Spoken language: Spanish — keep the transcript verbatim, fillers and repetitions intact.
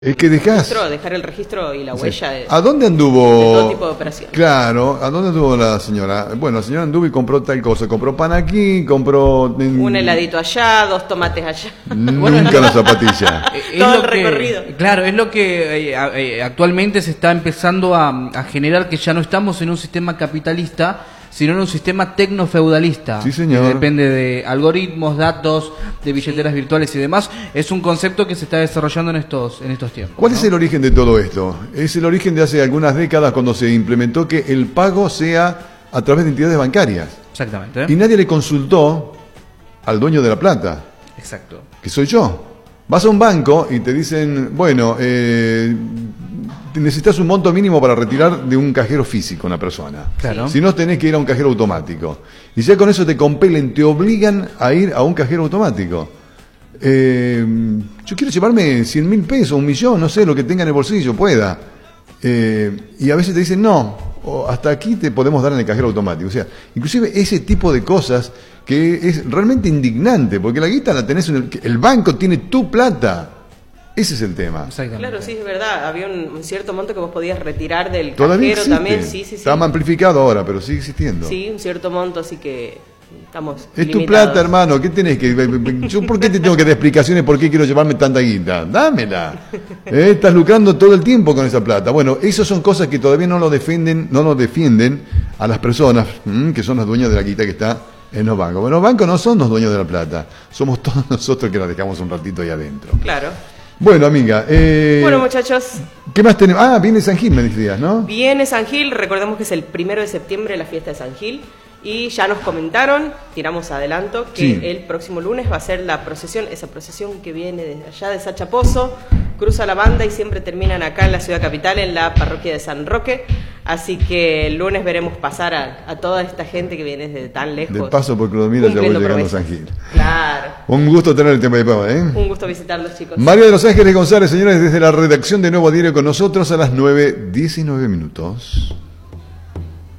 Es que dejás... Registro, dejar el registro y la huella sí. de, ¿A dónde anduvo? De todo tipo de operaciones. Claro, ¿a dónde anduvo la señora? Bueno, la señora anduvo y compró tal cosa. Compró pan aquí, compró... Un heladito allá, dos tomates allá. Nunca la zapatilla. Todo el recorrido. Claro, es lo que eh, eh, actualmente se está empezando a, a generar, que ya no estamos en un sistema capitalista, sino en un sistema tecnofeudalista. Sí, señor. Que depende de algoritmos, datos, de billeteras virtuales y demás. Es un concepto que se está desarrollando en estos, en estos tiempos. ¿Cuál ¿no? es el origen de todo esto? Es el origen de hace algunas décadas cuando se implementó que el pago sea a través de entidades bancarias. Exactamente. ¿eh? Y nadie le consultó al dueño de la plata. Exacto. Que soy yo. Vas a un banco y te dicen, bueno, eh, necesitas un monto mínimo para retirar de un cajero físico una persona. Claro. Si no, tenés que ir a un cajero automático. Y ya con eso te compelen, te obligan a ir a un cajero automático. Eh, yo quiero llevarme cien mil pesos, un millón, no sé, lo que tenga en el bolsillo, pueda. Eh, y a veces te dicen, no, o hasta aquí te podemos dar en el cajero automático. O sea, inclusive ese tipo de cosas que es realmente indignante, porque la guita la tenés en el, el banco tiene tu plata. Ese es el tema. Claro, sí, es verdad. Había un, un cierto monto que vos podías retirar del Todavía cajero existe. también. Sí, sí, sí. Está amplificado ahora, pero sigue existiendo. Sí, un cierto monto, así que estamos Es limitados. tu plata, hermano. ¿Qué tenés que...? Yo, ¿por qué te tengo que dar explicaciones por qué quiero llevarme tanta guita? Dámela. ¿Eh? Estás lucrando todo el tiempo con esa plata. Bueno, esas son cosas que todavía no lo defienden, no lo defienden a las personas mmm, que son los dueños de la guita que está en los bancos. Bueno, los bancos no son los dueños de la plata. Somos todos nosotros que la dejamos un ratito ahí adentro. Claro. Bueno, amiga. Eh, bueno, muchachos. ¿Qué más tenemos? Ah, viene San Gil, me decías, ¿no? Viene San Gil. Recordemos que es el primero de septiembre la fiesta de San Gil. Y ya nos comentaron, tiramos adelanto, que sí. el próximo lunes va a ser la procesión, esa procesión que viene desde allá de Sachapozo, cruza la banda y siempre terminan acá en la ciudad capital, en la parroquia de San Roque. Así que el lunes veremos pasar a, a toda esta gente que viene desde tan lejos. De paso por Clodomiro ya voy llegando promesas. A San Gil. Claro. Un gusto tener el tema de pava, ¿eh? Un gusto visitarlos, chicos. María de los Ángeles González, señores, desde la redacción de Nuevo Diario con nosotros a las nueve diecinueve minutos.